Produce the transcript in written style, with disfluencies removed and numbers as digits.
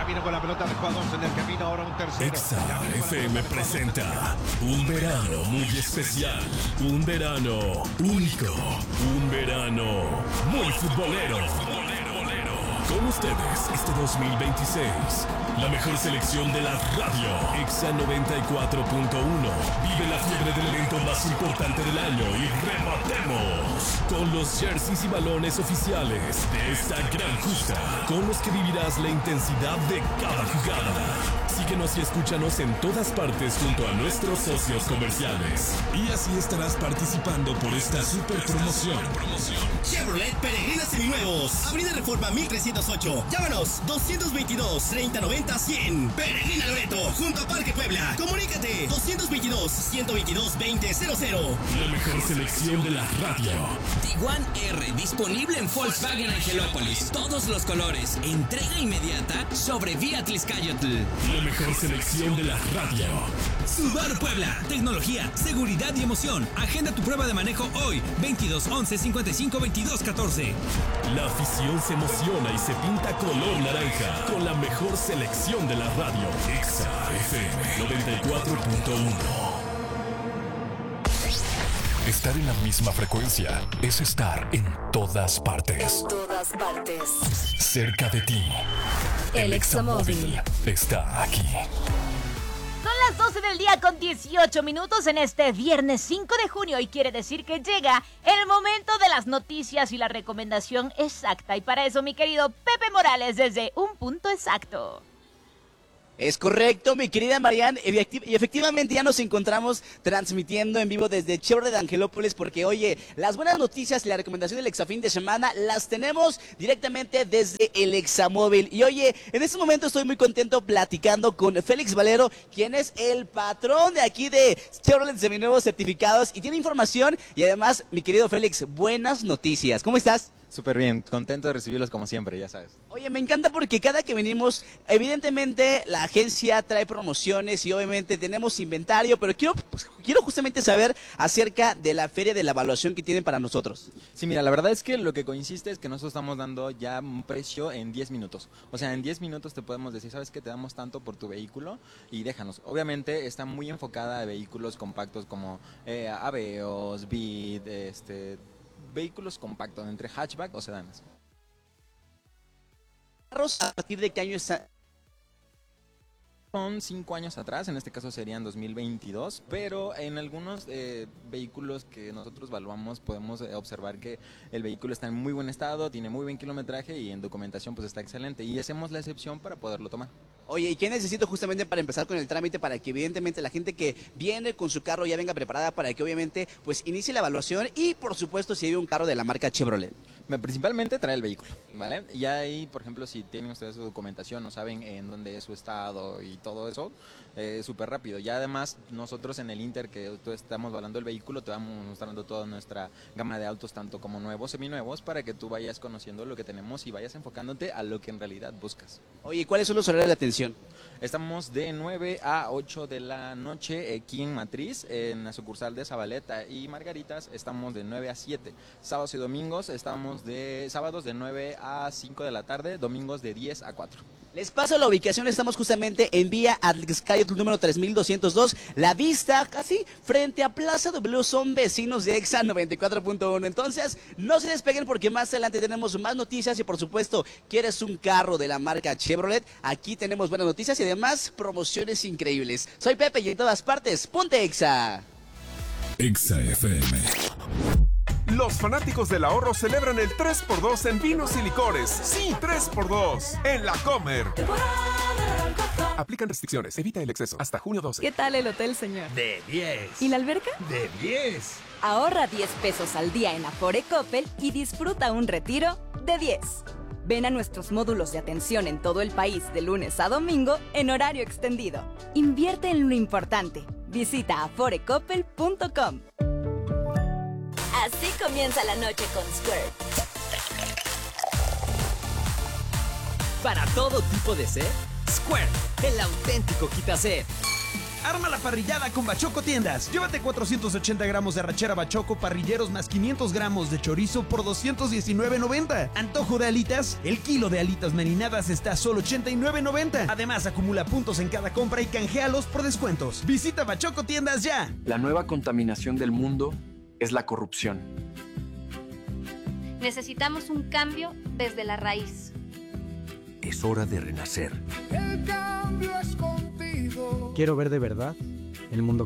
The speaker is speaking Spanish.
Vino con la pelota de jugador en el camino, ahora un tercero. Exa FM presenta un verano muy especial, un verano único, un verano muy futbolero. Con ustedes este 2026, la mejor selección de la radio, Exa 94.1. Vive la fiebre del evento más importante del año y rematemos con los jerseys y balones oficiales de esta gran justa, con los que vivirás la intensidad de cada jugada. Síguenos y escúchanos en todas partes junto a nuestros socios comerciales. Y así estarás participando por esta super promoción. Chevrolet Peregrina Seminuevos. Avenida Reforma 1308. Llámanos 222-3090-100. Peregrina Loreto, junto a Parque Puebla. Comunícate 222-122-2000. La mejor selección de la radio. Tiguan R, disponible en Volkswagen Angelópolis. Todos los colores. Entrega inmediata sobre Vía Tliscayotl. La mejor selección de la radio. Subaru Puebla. Tecnología, seguridad y emoción. Agenda tu prueba de manejo hoy. 22 11 55 22 14. La afición se emociona y se pinta color naranja con la mejor selección de la radio. Exa FM 94.1. Estar en la misma frecuencia es estar en todas partes. En todas partes. Cerca de ti. El Examóvil está aquí. Son las 12 del día con 18 minutos en este viernes 5 de junio y quiere decir que llega el momento de las noticias y la recomendación exacta. Y para eso, mi querido Pepe Morales, desde un punto exacto. Es correcto, mi querida Marianne, y efectivamente ya nos encontramos transmitiendo en vivo desde Chevrolet de Angelópolis porque, oye, las buenas noticias y la recomendación del Exafín de semana las tenemos directamente desde el Examóvil. Y oye, en este momento estoy muy contento platicando con Félix Valero, quien es el patrón de aquí de Chevrolet Seminuevos Certificados y tiene información y además, mi querido Félix, buenas noticias. ¿Cómo estás? Súper bien, contento de recibirlos como siempre, ya sabes. Oye, me encanta porque cada que venimos, evidentemente la agencia trae promociones y obviamente tenemos inventario, pero quiero justamente saber acerca de la feria de la evaluación que tienen para nosotros. Sí, mira, la verdad es que lo que consiste es que nosotros estamos dando ya un precio en 10 minutos. O sea, en 10 minutos te podemos decir, ¿sabes qué? Te damos tanto por tu vehículo y déjanos. Obviamente está muy enfocada a vehículos compactos como Aveos, Vid, vehículos compactos entre hatchback o sedanes. ¿A partir de qué año está? Son 5 años atrás, en este caso serían 2022, pero en algunos vehículos que nosotros evaluamos podemos observar que el vehículo está en muy buen estado, tiene muy buen kilometraje y en documentación pues está excelente y hacemos la excepción para poderlo tomar. Oye, ¿y qué necesito justamente para empezar con el trámite para que evidentemente la gente que viene con su carro ya venga preparada para que obviamente pues inicie la evaluación y por supuesto si hay un carro de la marca Chevrolet? Principalmente trae el vehículo, ¿vale? Y ahí, por ejemplo, si tienen ustedes su documentación, no saben en dónde es su estado y todo eso, súper rápido. Ya además, nosotros en el Inter que tú estamos evaluando el vehículo, te vamos mostrando toda nuestra gama de autos, tanto como nuevos, seminuevos, para que tú vayas conociendo lo que tenemos y vayas enfocándote a lo que en realidad buscas. Oye, ¿cuáles son los horarios de atención? Estamos de 9 a 8 de la noche aquí en Matriz, en la sucursal de Zabaleta y Margaritas estamos de 9 a 7. Sábados y domingos estamos sábados de 9 a 5 de la tarde, domingos de 10 a 4. Les paso la ubicación, estamos justamente en vía Tliscayotl número 3202, La Vista, casi frente a Plaza W, son vecinos de Exa 94.1. Entonces, no se despeguen porque más adelante tenemos más noticias y por supuesto, ¿quieres un carro de la marca Chevrolet? Aquí tenemos buenas noticias y además promociones increíbles. Soy Pepe y en todas partes, ponte Exa. Exa FM. Los fanáticos del ahorro celebran el 3x2 en vinos y licores. Sí, 3x2 en La Comer. Aplican restricciones, evita el exceso. Hasta junio 12. ¿Qué tal el hotel, señor? De 10. ¿Y la alberca? De 10. Ahorra 10 pesos al día en Afore Coppel y disfruta un retiro de 10. Ven a nuestros módulos de atención en todo el país de lunes a domingo en horario extendido. Invierte en lo importante. Visita aforecoppel.com. Así comienza la noche con Squirt. Para todo tipo de sed, Squirt, el auténtico quitased. Arma la parrillada con Bachoco Tiendas. Llévate 480 gramos de arrachera Bachoco parrilleros más 500 gramos de chorizo por $219.90. Antojo de alitas, el kilo de alitas marinadas está a solo $89.90. Además, acumula puntos en cada compra y canjealos por descuentos. Visita Bachoco Tiendas ya. La nueva contaminación del mundo es la corrupción. Necesitamos un cambio desde la raíz. Es hora de renacer. El cambio es contigo. Quiero ver de verdad el mundo